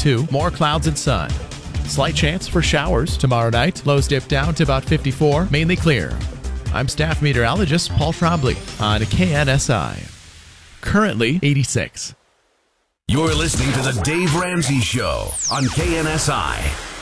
52. More clouds and sun. Slight chance for showers tomorrow night. Lows dip down to about 54. Mainly clear. I'm staff meteorologist Paul Trombley on KNSI. Currently 86. You're listening to The Dave Ramsey Show on KNSI.